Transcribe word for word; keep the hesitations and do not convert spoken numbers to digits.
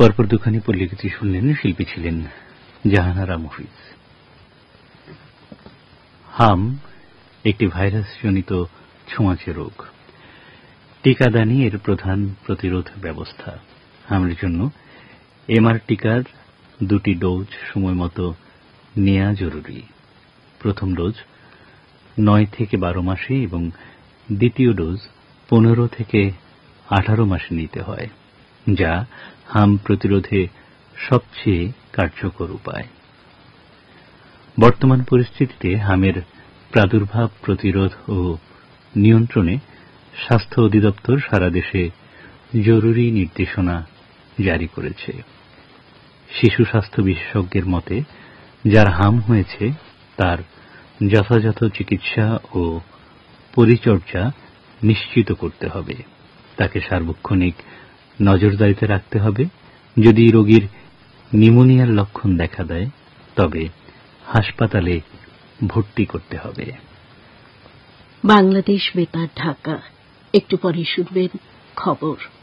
পরপর দুখানি পল্লিগীতি শুনলেন। শিল্পী ছিলেন জাহানারা মুফিজ। হাম একটি ভাইরাসজনিত ছোঁয়াচে রোগ। টিকাদানই এর প্রধান প্রতিরোধ ব্যবস্থা। হামের জন্য এমআর টিকার দুটি ডোজ সময়মতো নেওয়া জরুরি। প্রথম ডোজ নয় থেকে বারো মাসে এবং দ্বিতীয় ডোজ পনেরো থেকে আঠারো মাসে নিতে হয়, যা হাম প্রতিরোধে সবচেয়ে কার্যকর উপায়। বর্তমান পরিস্থিতিতে হামের প্রাদুর্ভাব প্রতিরোধ ও নিয়ন্ত্রণে স্বাস্থ্য অধিদপ্তর সারা দেশে জরুরি নির্দেশনা জারি করেছে। শিশু স্বাস্থ্য বিশেষজ্ঞের মতে যার হাম হয়েছে তার যথাযথ চিকিৎসা ও পরিচর্যা নিশ্চিত করতে হবে। তাকে সার্বক্ষণিক নজরদারিতে রাখতে হবে। যদি রোগীর নিউমোনিয়ার লক্ষণ দেখা দেয় তবে হাসপাতালে ভর্তি করতে হবে। বাংলাদেশ বেতার, ঢাকা। একটু পরে শুনবেন খবর।